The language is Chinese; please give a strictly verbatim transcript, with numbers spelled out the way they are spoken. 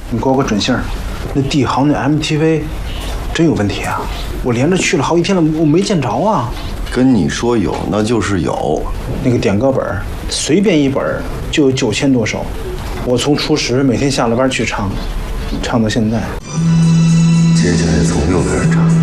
你给我个准信儿，那帝豪那 M T V 真有问题啊！我连着去了好几天了，我没见着啊。 跟你说有，那就是有。 那个点歌本，随便一本就有九千多首。我从初十每天下了班去唱，唱到现在。 接下来从六开始唱。